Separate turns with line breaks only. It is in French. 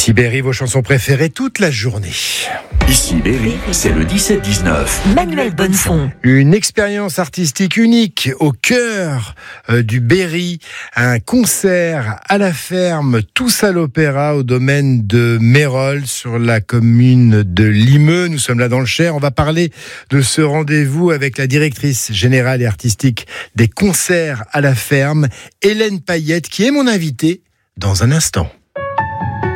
Ici Berry, vos chansons préférées toute la journée.
Ici Berry, c'est le 17-19.
Manuel Bonnefond.
Une expérience artistique unique au cœur du Berry. Un concert à la ferme, tous à l'opéra au domaine de Mérolles sur la commune de Limeux. Nous sommes là dans le Cher. On va parler de ce rendez-vous avec la directrice générale et artistique des concerts à la ferme, Hélène Payette, qui est mon invitée dans un instant.